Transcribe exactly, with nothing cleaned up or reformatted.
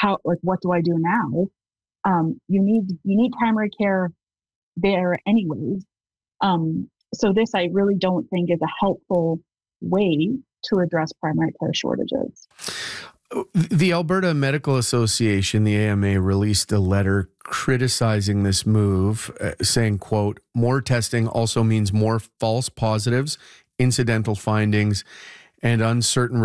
how, like, what do I do now? Um, you need, you need primary care there anyways. Um, so this, I really don't think is a helpful way to address primary care shortages. The Alberta Medical Association, the A M A, released a letter criticizing this move, uh, saying, quote, more testing also means more false positives, incidental findings, and uncertain